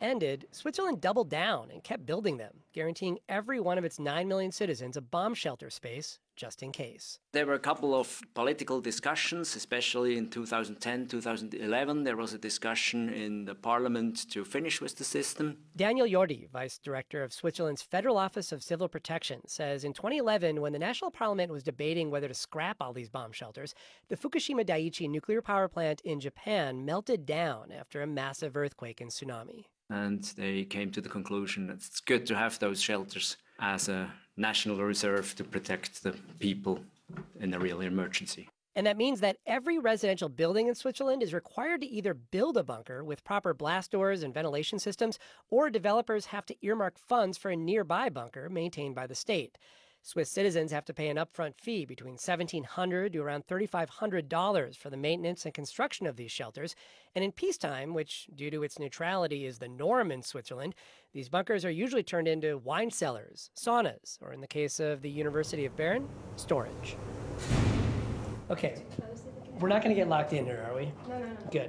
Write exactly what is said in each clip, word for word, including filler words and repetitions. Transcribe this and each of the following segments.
ended, Switzerland doubled down and kept building them, guaranteeing every one of its nine million citizens a bomb shelter space just in case. There were a couple of political discussions, especially in two thousand ten, two thousand eleven. There was a discussion in the parliament to finish with the system. Daniel Jordi, vice director of Switzerland's Federal Office of Civil Protection, says in twenty eleven, when the national parliament was debating whether to scrap all these bomb shelters, the Fukushima Daiichi nuclear power plant in Japan melted down after a massive earthquake and tsunami. And they came to the conclusion that it's good to have those shelters as a national reserve to protect the people in a real emergency. And that means that every residential building in Switzerland is required to either build a bunker with proper blast doors and ventilation systems, or developers have to earmark funds for a nearby bunker maintained by the state. Swiss citizens have to pay an upfront fee between seventeen hundred dollars to around thirty-five hundred dollars for the maintenance and construction of these shelters. And in peacetime, which due to its neutrality is the norm in Switzerland, these bunkers are usually turned into wine cellars, saunas, or in the case of the University of Bern, storage. Okay, we're not going to get locked in here, are we? No, no, no. Good.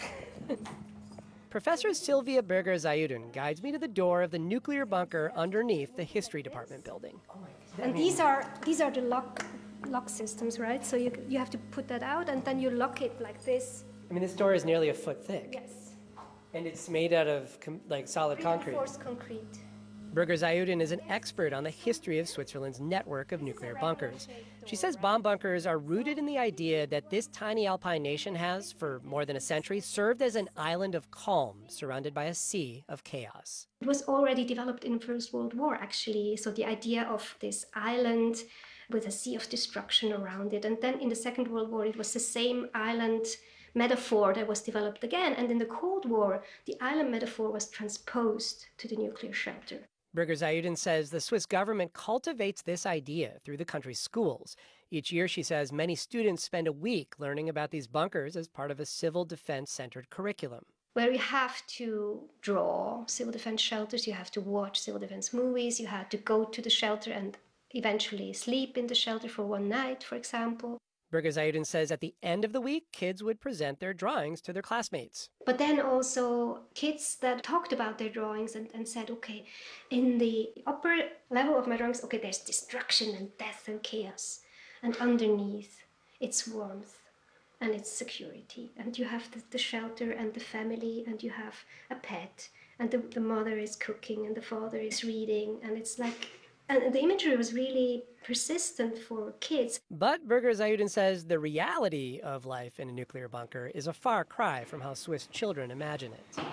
Professor Sylvia Berger-Zayuden guides me to the door of the nuclear bunker underneath the history department building. And these are these are the lock lock systems, right? So you you have to put that out and then you lock it like this. I mean, this door is nearly a foot thick. Yes. And it's made out of com- like solid concrete. Reinforced concrete. Berger-Zayuden is an expert on the history of Switzerland's network of nuclear bunkers. She says bomb bunkers are rooted in the idea that this tiny alpine nation has, for more than a century, served as an island of calm surrounded by a sea of chaos. It was already developed in the First World War, actually. So the idea of this island with a sea of destruction around it. And then in the Second World War, it was the same island metaphor that was developed again. And in the Cold War, the island metaphor was transposed to the nuclear shelter. Berger-Zayuden says the Swiss government cultivates this idea through the country's schools. Each year, she says, many students spend a week learning about these bunkers as part of a civil defense-centered curriculum. Where you have to draw civil defense shelters, you have to watch civil defense movies, you have to go to the shelter and eventually sleep in the shelter for one night, for example. Berger-Zayuden says at the end of the week, kids would present their drawings to their classmates. But then also kids that talked about their drawings and, and said, okay, in the upper level of my drawings, okay, there's destruction and death and chaos. And underneath, it's warmth and it's security. And you have the, the shelter and the family and you have a pet. And the, the mother is cooking and the father is reading. And it's like... And the imagery was really persistent for kids. But Berger-Zayuden says the reality of life in a nuclear bunker is a far cry from how Swiss children imagine it. Do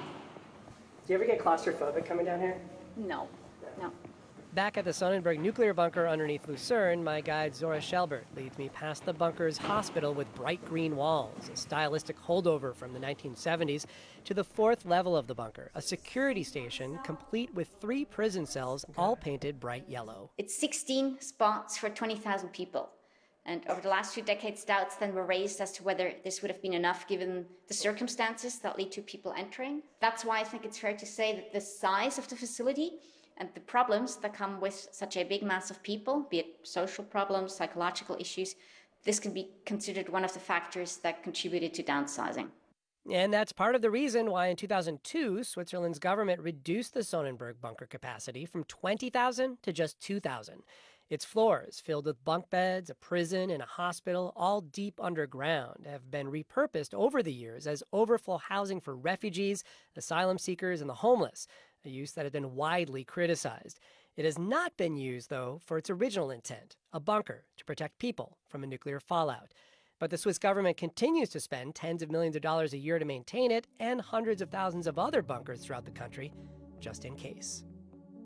you ever get claustrophobic coming down here? No, no. Back at the Sonnenberg nuclear bunker underneath Lucerne, my guide Zora Shelbert leads me past the bunker's hospital with bright green walls, a stylistic holdover from the nineteen seventies, to the fourth level of the bunker, a security station complete with three prison cells, all painted bright yellow. It's sixteen spots for twenty thousand people. And over the last few decades, doubts then were raised as to whether this would have been enough given the circumstances that lead to people entering. That's why I think it's fair to say that the size of the facility and the problems that come with such a big mass of people, be it social problems, psychological issues, this can be considered one of the factors that contributed to downsizing. And that's part of the reason why in two thousand two, Switzerland's government reduced the Sonnenberg bunker capacity from twenty thousand to just two thousand. Its floors, filled with bunk beds, a prison, and a hospital, all deep underground, have been repurposed over the years as overflow housing for refugees, asylum seekers, and the homeless, a use that has been widely criticized. It has not been used, though, for its original intent, a bunker to protect people from a nuclear fallout. But the Swiss government continues to spend tens of millions of dollars a year to maintain it and hundreds of thousands of other bunkers throughout the country, just in case.